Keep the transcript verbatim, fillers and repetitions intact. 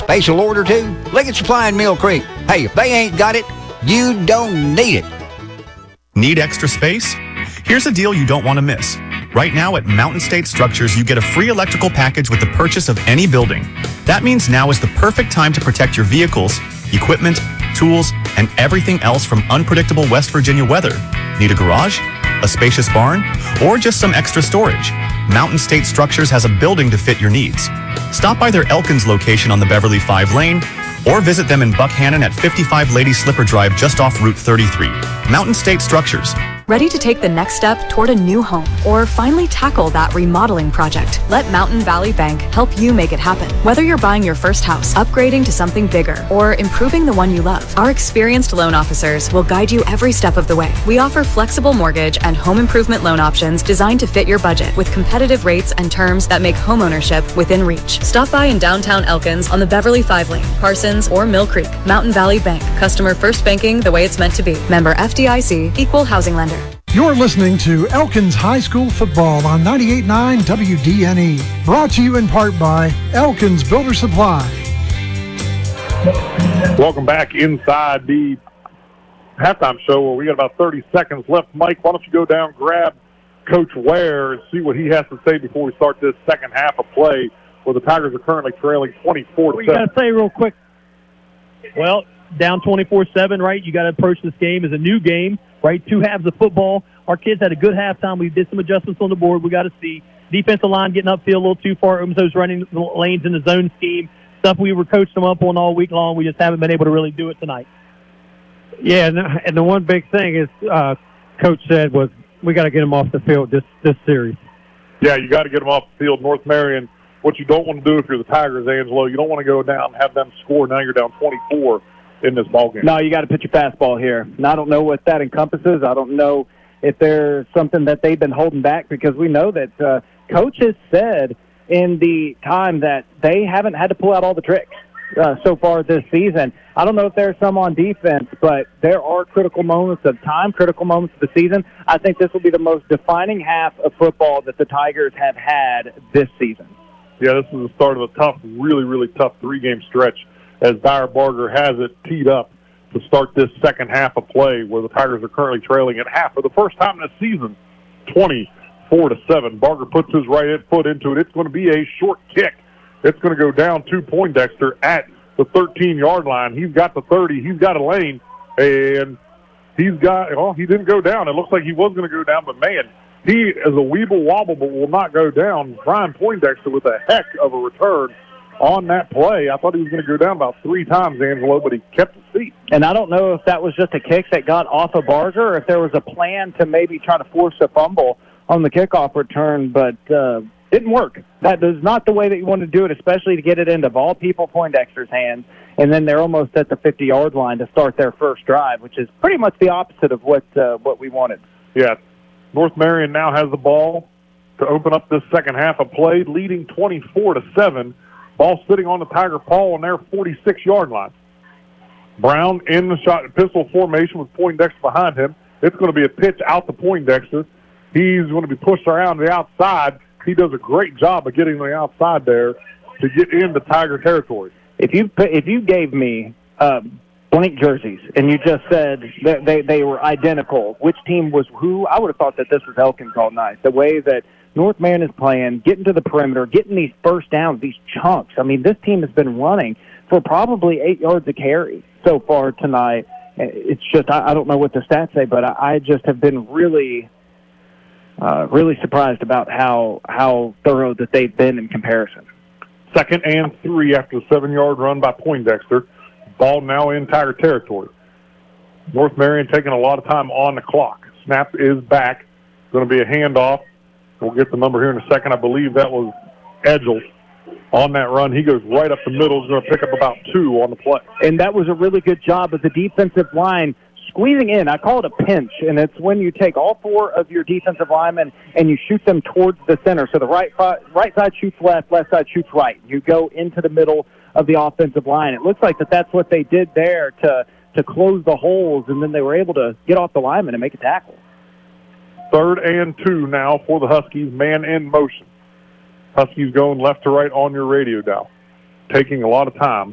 special order too? Liggett Supply in Mill Creek. Hey, if they ain't got it, you don't need it. Need extra space? Here's a deal you don't want to miss. Right now at Mountain State Structures, you get a free electrical package with the purchase of any building. That means now is the perfect time to protect your vehicles, equipment, tools, and everything else from unpredictable West Virginia weather. Need a garage, a spacious barn, or just some extra storage? Mountain State Structures has a building to fit your needs. Stop by their Elkins location on the Beverly five lane, or visit them in Buckhannon at fifty-five Lady Slipper Drive just off Route thirty-three. Mountain State Structures. Ready to take the next step toward a new home or finally tackle that remodeling project? Let Mountain Valley Bank help you make it happen. Whether you're buying your first house, upgrading to something bigger, or improving the one you love, our experienced loan officers will guide you every step of the way. We offer flexible mortgage and home improvement loan options designed to fit your budget with competitive rates and terms that make homeownership within reach. Stop by in downtown Elkins on the Beverly five lane, Parsons, or Mill Creek. Mountain Valley Bank. Customer first banking the way it's meant to be. Member F D I C. Equal housing lender. You're listening to Elkins High School Football on ninety-eight point nine W D N E. Brought to you in part by Elkins Builder Supply. Welcome back inside the halftime show where we got about thirty seconds left. Mike, why don't you go down, grab Coach Ware, and see what he has to say before we start this second half of play where the Tigers are currently trailing twenty-four to seven. What you got to say real quick? Well, down twenty-four seven, right? You got to approach this game as a new game, right? Two halves of football. Our kids had a good halftime. We did some adjustments on the board. We got to see defensive line getting upfield a little too far. Opens those running lanes in the zone scheme. Stuff we were coaching them up on all week long. We just haven't been able to really do it tonight. Yeah, and, and the one big thing is uh, Coach said was we got to get them off the field this, this series. Yeah, you got to get them off the field. North Marion, what you don't want to do if you're the Tigers, Angelo, you don't want to go down and have them score. Now you're down twenty-four in this ballgame. No, you got to pitch your fastball here. And I don't know what that encompasses. I don't know if there's something that they've been holding back, because we know that uh, Coach has said in the time that they haven't had to pull out all the tricks uh, so far this season. I don't know if there's some on defense, but there are critical moments of time, critical moments of the season. I think this will be the most defining half of football that the Tigers have had this season. Yeah, this is the start of a tough, really, really tough three-game stretch as Dyer Barger has it teed up to start this second half of play where the Tigers are currently trailing at half for the first time this season, twenty-four to seven. Barger puts his right foot into it. It's going to be a short kick. It's going to go down to Poindexter at the thirteen-yard line. He's got the thirty. He's got a lane, and he's got, well, he didn't go down. It looks like he was going to go down, but, man, he is a weeble wobble but will not go down. Brian Poindexter with a heck of a return on that play. I thought he was going to go down about three times, Angelo, but he kept his feet. And I don't know if that was just a kick that got off of Barger or if there was a plan to maybe try to force a fumble on the kickoff return, but uh, didn't work. That is not the way that you want to do it, especially to get it into, of all people, Poindexter's hands, and then they're almost at the fifty-yard line to start their first drive, which is pretty much the opposite of what uh, what we wanted. Yeah. North Marion now has the ball to open up this second half of play, leading twenty-four to seven. Ball sitting on the Tiger Paul on their forty-six-yard line. Brown in the shot pistol formation with Poindexter behind him. It's going to be a pitch out to Poindexter. He's going to be pushed around the outside. He does a great job of getting on the outside there to get into Tiger territory. If you if you gave me uh, blank jerseys and you just said that they, they were identical, which team was who, I would have thought that this was Elkins all night. The way that North Marion is playing, getting to the perimeter, getting these first downs, these chunks. I mean, this team has been running for probably eight yards a carry so far tonight. It's just, I, I don't know what the stats say, but I, I just have been really, uh, really surprised about how how thorough that they've been in comparison. Second and three after the seven-yard run by Poindexter. Ball now in Tiger territory. North Marion taking a lot of time on the clock. Snap is back. Going to be a handoff. We'll get the number here in a second. I believe that was Edgel on that run. He goes right up the middle. He's going to pick up about two on the play. And that was a really good job of the defensive line squeezing in. I call it a pinch, and it's when you take all four of your defensive linemen and you shoot them towards the center. So the right, right side shoots left, left side shoots right. You go into the middle of the offensive line. It looks like that that's what they did there to, to close the holes, and then they were able to get off the lineman and make a tackle. Third and two now for the Huskies, man in motion. Huskies going left to right on your radio dial, taking a lot of time.